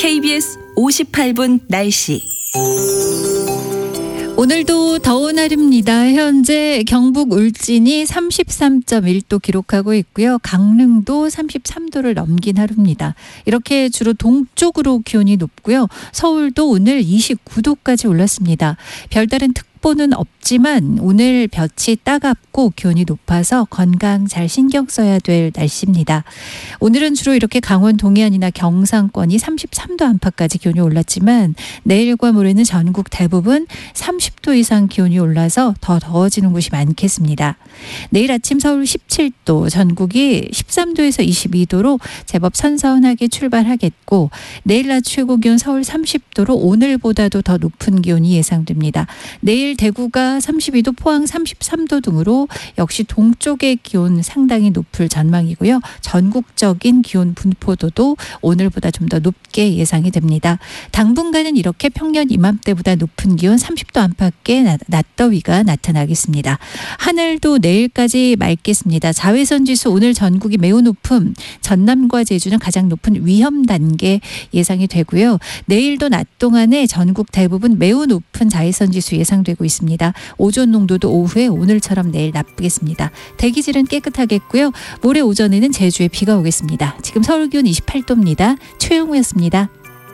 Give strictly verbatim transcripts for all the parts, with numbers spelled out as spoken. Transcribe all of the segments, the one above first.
케이비에스 오십팔 분 날씨. 오늘도 더운 날입니다. 현재 경북 울진이 삼십삼 점 일 도 기록하고 있고요. 강릉도 삼십삼 도를 넘긴 하루입니다. 이렇게 주로 동쪽으로 기온이 높고요. 서울도 오늘 이십구 도까지 올랐습니다. 별다른 특보는 없지만 오늘 볕이 따갑고 기온이 높아서 건강 잘 신경 써야 될 날씨입니다. 오늘은 주로 이렇게 강원 동해안이나 경상권이 삼십삼 도 안팎까지 기온이 올랐지만 내일과 모레는 전국 대부분 삼십 도 이상 기온이 올라서 더 더워지는 곳이 많겠습니다. 내일 아침 서울 십칠 도, 전국이 십삼 도에서 이십이 도로 제법 선선하게 출발하겠고 내일 낮 최고 기온 서울 삼십 도로 오늘보다도 더 높은 기온이 예상됩니다. 내일 대구가 삼십이 도, 포항 삼십삼 도 등으로 역시 동쪽의 기온 상당히 높을 전망이고요. 전국적인 기온 분포도도 오늘보다 좀 더 높게 예상이 됩니다. 당분간은 이렇게 평년 이맘때보다 높은 기온 삼십 도 안팎의 낮더위가 나타나겠습니다. 하늘도 내일까지 맑겠습니다. 자외선 지수 오늘 전국이 매우 높음, 전남과 제주는 가장 높은 위험 단계 예상이 되고요. 내일도 낮 동안에 전국 대부분 매우 높은 자외선 지수 예상되고 있습니다. 오존 농도도 오후에 오늘처럼 내일 나쁘겠습니다. 대기질은 깨끗하겠고요. 모레 오전에는 제주에 비가 오겠습니다. 지금 서울 기온 이십팔 도입니다. 최영우였습니다.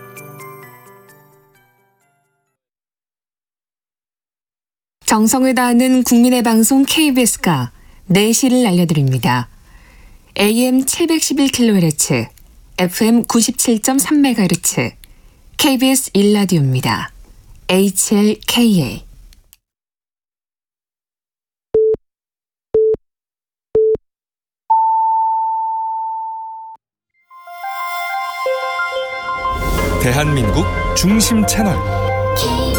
정성을 다하는 국민의 방송 케이비에스가 네 시를 알려드립니다. 에이엠 칠백십일 킬로헤르츠, 에프엠 구십칠 점 삼 메가헤르츠, 케이비에스 일 라디오입니다. 에이치엘케이에이. 대한민국 중심 채널